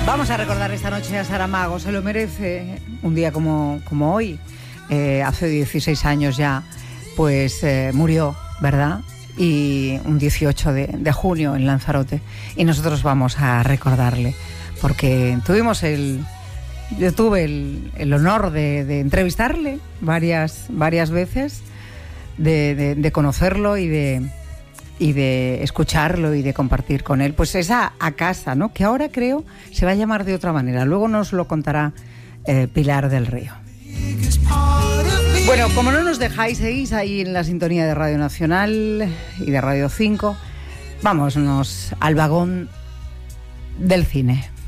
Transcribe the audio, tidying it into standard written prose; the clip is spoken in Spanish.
Vamos a recordar esta noche a Saramago, se lo merece. Un día como hoy, hace 16 años ya, pues murió, ¿verdad? Y un 18 de junio en Lanzarote. Y nosotros vamos a recordarle, porque yo tuve el honor de entrevistarle varias veces, de conocerlo y de escucharlo y de compartir con él, pues esa A Casa, ¿no? Que ahora creo se va a llamar de otra manera. Luego nos lo contará Pilar del Río. Bueno, como no nos dejáis, seguís ahí en la sintonía de Radio Nacional y de Radio 5, vámonos al vagón del cine.